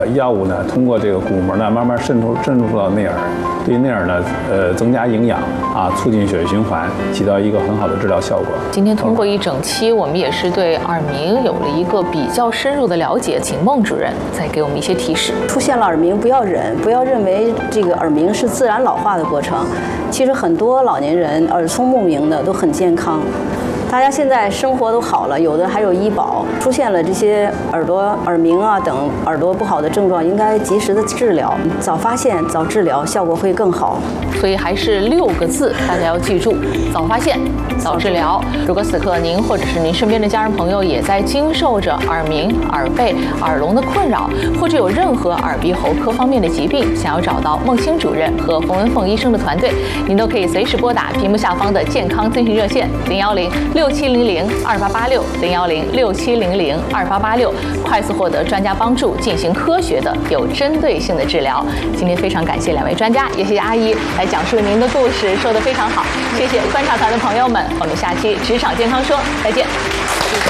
药物呢，通过这个鼓膜呢，慢慢渗入到内耳，对内耳呢，增加营养啊，促进血液循环，起到一个很好的治疗效果。 今天通过一整期，我们也是对耳鸣有了一个比较深入的了解，请孟主任再给我们一些提示。 出现了耳鸣，不要忍，不要认为这个耳鸣是自然老化的过程。其实很多老年人耳聪目明的都很健康。大家现在生活都好了，有的还有医保，出现了这些耳鸣啊等耳朵不好的症状，应该及时的治疗，早发现早治疗，效果会更好。 所以还是6个字，大家要记住：早发现早治疗。如果此刻您或者是您身边的家人朋友也在经受着耳鸣、耳背、耳聋的困扰，或者有任何耳鼻喉科方面的疾病，想要找到孟青主任和冯文凤医生的团队，您都可以随时拨打屏幕下方的健康咨询热线010-6700-2886，010-6700-2886，快速获得专家帮助，进行科学的、有针对性的治疗。今天非常感谢2位专家，也谢谢阿姨来讲述了您的故事，说得非常好。谢谢观察团的朋友们，我们下期职场健康说再见。